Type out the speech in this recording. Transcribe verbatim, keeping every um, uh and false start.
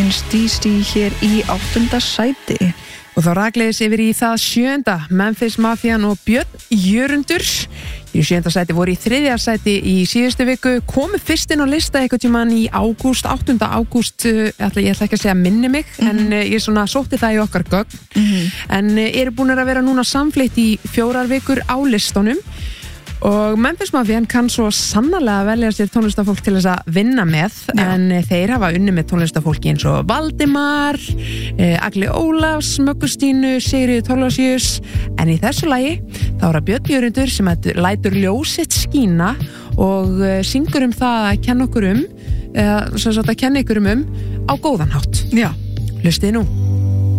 Kings D C hér í áttunda sæti. Og þá ragleiðis yfir í það sjönda, Memphis Mafian og Björn Jörundur. Í sjönda sæti voru í þriðja sæti í síðustu viku, komu fyrst inn á lista eitthvað tímann í ágúst, áttunda ágúst, uh, ætla, ég ætla ekki að segja minni mig, mm-hmm. en uh, ég svona sótti það í okkar gögn. Mm-hmm. En uh, eru búin að vera núna samfleitt í fjórar vikur á listunum. Og Memphis Mafian kann svo sannarlega velja sér tónlistafólk til þess að vinna með. Já. En þeir hafa unni með tónlistafólki eins og Valdimar, eh, Agli Ólafs, Möggustínu, Sigríður Thorlacius. En í þessu lagi þá er það Björn Jörundur sem lætur ljósitt skína og uh, syngur um það að kenna okkur um, eða uh, sem sagt að kenna ykkur um á góðan hátt. Já. Hlustið nú.